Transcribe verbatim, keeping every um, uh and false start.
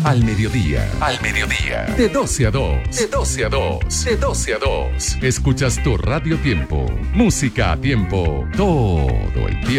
Al mediodía. Al mediodía. De doce a dos. De doce a dos. De doce a dos. Escuchas tu Radio Tiempo. Música a tiempo. Todo el tiempo.